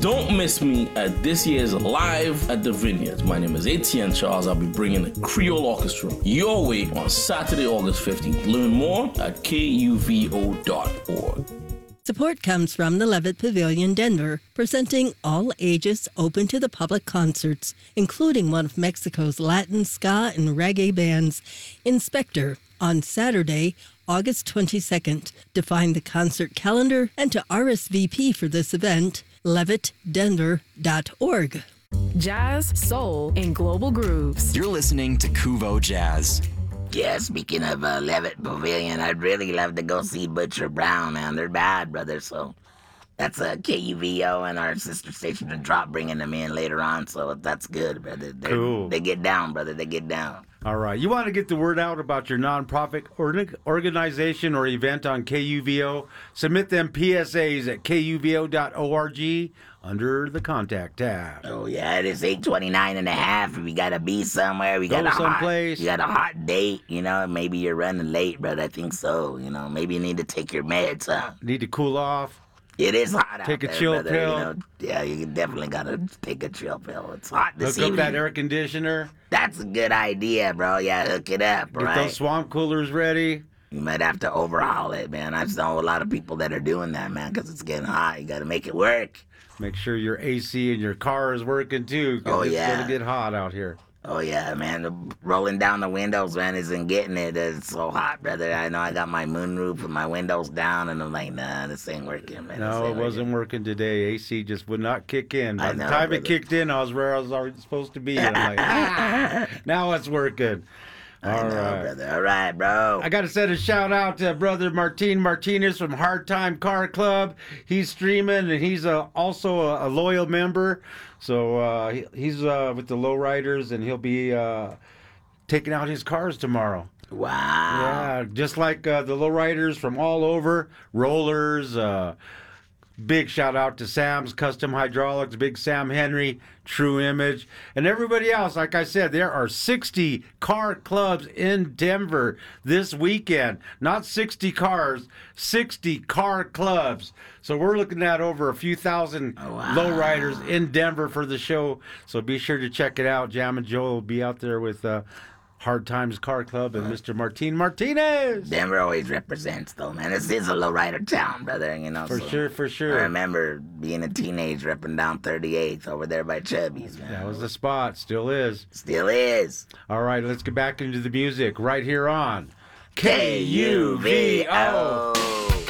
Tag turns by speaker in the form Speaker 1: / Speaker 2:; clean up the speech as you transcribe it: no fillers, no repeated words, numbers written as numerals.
Speaker 1: Don't miss me at this year's Live at the Vineyards. My name is Etienne Charles. I'll be bringing the Creole Orchestra your way on Saturday, August 15th. Learn more at kuvo.org.
Speaker 2: Support comes from the Levitt Pavilion, Denver, presenting all ages open to the public concerts, including one of Mexico's Latin, ska, and reggae bands, Inspector, on Saturday, August 22nd. To find the concert calendar and to RSVP for this event, levittdenver.org.
Speaker 3: Jazz, soul, and global grooves.
Speaker 4: You're listening to Kuvo Jazz.
Speaker 5: Yeah, speaking of Levitt Pavilion, I'd really love to go see Butcher Brown, man. They're bad, brother, so that's KUVO and our sister station to drop bringing them in later on, so that's good, brother.
Speaker 6: Cool.
Speaker 5: They get down, brother. They get down.
Speaker 6: All right. You want to get the word out about your nonprofit organization or event on KUVO? Submit them PSAs at kuvo.org under the contact tab.
Speaker 5: Oh, yeah, it is 8:29 and a half. We got to be somewhere. We got
Speaker 6: someplace.
Speaker 5: You got a hot date, maybe you're running late, brother. I think so. Maybe you need to take your meds, huh?
Speaker 6: Need to cool off.
Speaker 5: It is hot out there,
Speaker 6: Take a chill
Speaker 5: brother,
Speaker 6: pill.
Speaker 5: Yeah, you definitely got to take a chill pill. It's hot this
Speaker 6: Hook
Speaker 5: evening.
Speaker 6: up that air conditioner.
Speaker 5: That's a good idea, bro. Yeah, hook it up,
Speaker 6: Get
Speaker 5: right?
Speaker 6: those swamp coolers ready.
Speaker 5: You might have to overhaul it, man. I know a lot of people that are doing that, man, because it's getting hot. You got to make it work.
Speaker 6: Make sure your AC in your car is working, too, because it's going to get hot out here.
Speaker 5: Oh, yeah, man. Rolling down the windows, man, isn't getting it. It's so hot, brother. I know I got my moonroof with my windows down, and I'm like, nah, this ain't working, man.
Speaker 6: No, it wasn't working today. AC just would not kick in. By the time it kicked in, I was where I was already supposed to be. And I'm like, now it's working.
Speaker 5: All right, brother. All right, bro.
Speaker 6: I got to send a shout out to brother Martin Martinez from Hard Time Car Club. He's streaming, and he's also a loyal member. So he's with the Lowriders, and he'll be taking out his cars tomorrow.
Speaker 5: Wow.
Speaker 6: Yeah, just like the Lowriders from all over, Rollers. Big shout out to Sam's Custom Hydraulics, Big Sam Henry, True Image, and everybody else. Like I said, there are 60 car clubs in Denver this weekend. Not 60 cars, 60 car clubs. So we're looking at over a few thousand lowriders in Denver for the show. So be sure to check it out. Jam and Joe will be out there with Hard Times Car Club and Mr. Martin Martinez.
Speaker 5: Denver always represents, though, man. This is a lowrider town, brother,
Speaker 6: For sure.
Speaker 5: I remember being a teenage repping down 38th over there by Chubby's, man.
Speaker 6: That was the spot. Still is.
Speaker 5: Still is.
Speaker 6: All right, let's get back into the music right here on KUVO.